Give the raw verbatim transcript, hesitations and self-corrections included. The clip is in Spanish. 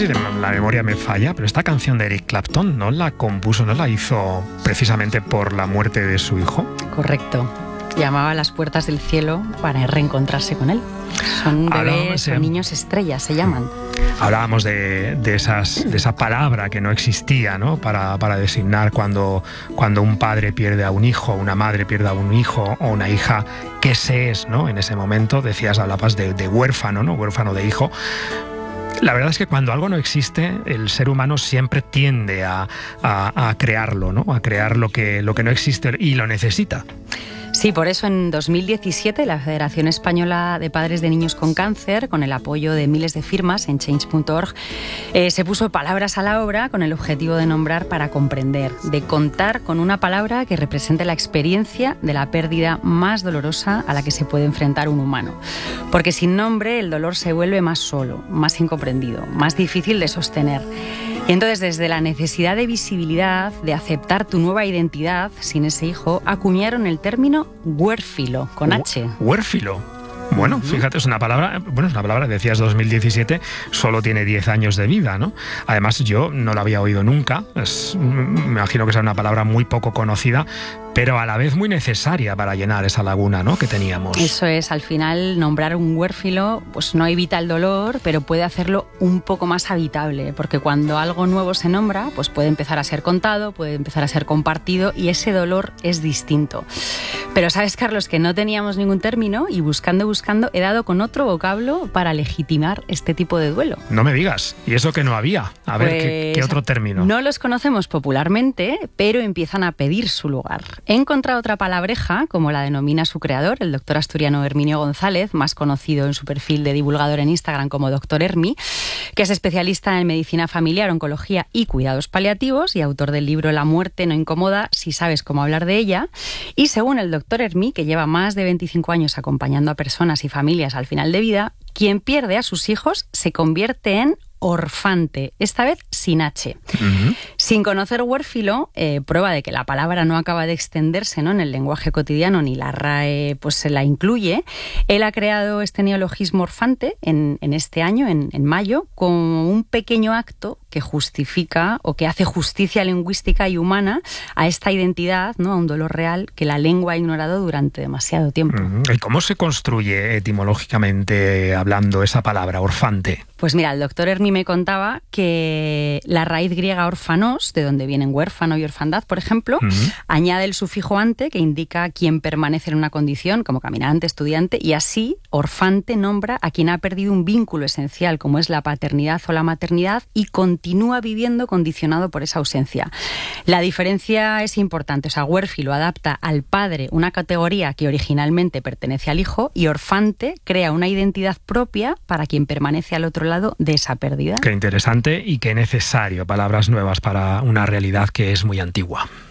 si la memoria me falla, pero esta canción de Eric Clapton no la compuso, no la hizo precisamente por la muerte de su hijo. Correcto. Llamaba a las puertas del cielo para reencontrarse con él. Son bebés o niños estrellas, se llaman. Hablábamos de, de, esas, de esa palabra que no existía, ¿no? Para, para designar cuando, cuando un padre pierde a un hijo, una madre pierde a un hijo o una hija, ¿qué se es, ¿no? En ese momento decías, hablabas de, de huérfano, ¿no? Huérfano de hijo. La verdad es que cuando algo no existe, el ser humano siempre tiende a, a, a crearlo, ¿no? A crear lo que, lo que no existe y lo necesita. Sí, por eso en dos mil diecisiete la Federación Española de Padres de Niños con Cáncer, con el apoyo de miles de firmas en change punto org, eh, se puso palabras a la obra con el objetivo de nombrar para comprender, de contar con una palabra que represente la experiencia de la pérdida más dolorosa a la que se puede enfrentar un humano. Porque sin nombre el dolor se vuelve más solo, más incomprendido, más difícil de sostener. Y entonces, desde la necesidad de visibilidad, de aceptar tu nueva identidad sin ese hijo, acuñaron el término huérfilo, con H. ¿Huérfilo? Bueno, uh-huh. Fíjate, es una palabra, bueno, es una palabra, decías dos mil diecisiete, solo tiene diez años de vida, ¿no? Además, yo no la había oído nunca, es, me imagino que es una palabra muy poco conocida, pero a la vez muy necesaria para llenar esa laguna, ¿no?, que teníamos. Eso es, al final nombrar un huérfilo pues no evita el dolor, pero puede hacerlo un poco más habitable, porque cuando algo nuevo se nombra, pues puede empezar a ser contado, puede empezar a ser compartido y ese dolor es distinto. Pero sabes, Carlos, que no teníamos ningún término y buscando, buscando, he dado con otro vocablo para legitimar este tipo de duelo. No me digas, ¿y eso que no había? A ver, pues, ¿qué, qué otro término? No los conocemos popularmente, pero empiezan a pedir su lugar. He encontrado otra palabreja, como la denomina su creador, el doctor asturiano Herminio González, más conocido en su perfil de divulgador en Instagram como doctor Hermi, que es especialista en medicina familiar, oncología y cuidados paliativos y autor del libro La muerte no incomoda si sabes cómo hablar de ella. Y según el doctor Hermi, que lleva más de veinticinco años acompañando a personas y familias al final de vida, quien pierde a sus hijos se convierte en orfante, esta vez sin H. Uh-huh. Sin conocer huérfilo, eh, prueba de que la palabra no acaba de extenderse, ¿no?, en el lenguaje cotidiano, ni la R A E pues se la incluye. Él ha creado este neologismo orfante en, en este año, en, en mayo, como un pequeño acto que justifica o que hace justicia lingüística y humana a esta identidad, ¿no?, a un dolor real que la lengua ha ignorado durante demasiado tiempo. Uh-huh. ¿Y cómo se construye etimológicamente hablando esa palabra, orfante? Pues mira, el doctor Hermi me contaba que la raíz griega orfanos, de donde vienen huérfano y orfandad, por ejemplo, uh-huh. añade el sufijo ante, que indica quien permanece en una condición, como caminante, estudiante, y así orfante nombra a quien ha perdido un vínculo esencial, como es la paternidad o la maternidad, y continúa viviendo condicionado por esa ausencia. La diferencia es importante, o sea, huérfilo adapta al padre una categoría que originalmente pertenece al hijo, y orfante crea una identidad propia para quien permanece al otro lado de esa pérdida. Qué interesante y qué necesario, palabras nuevas para una realidad que es muy antigua.